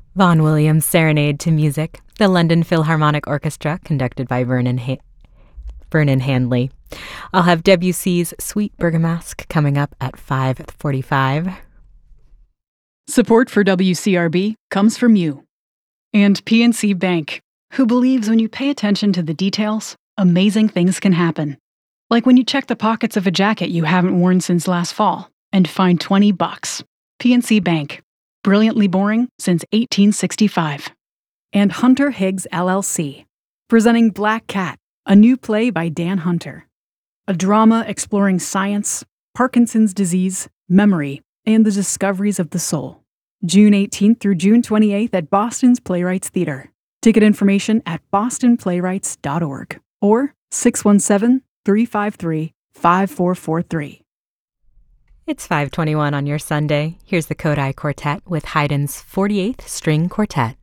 Vaughan Williams' Serenade to Music, the London Philharmonic Orchestra, conducted by Vernon Handley. I'll have Debussy's Sweet Bergamasque coming up at 5:45. Support for WCRB comes from you. And PNC Bank, who believes when you pay attention to the details, amazing things can happen. Like when you check the pockets of a jacket you haven't worn since last fall and find $20. PNC Bank. Brilliantly boring since 1865. And Hunter Higgs LLC, presenting Black Cat, a new play by Dan Hunter. A drama exploring science, Parkinson's disease, memory, and the discoveries of the soul. June 18th through June 28th at Boston's Playwrights Theater. Ticket information at bostonplaywrights.org or 617-353-5443. It's 5:21 on your Sunday. Here's the Kodai Quartet with Haydn's 48th String Quartet.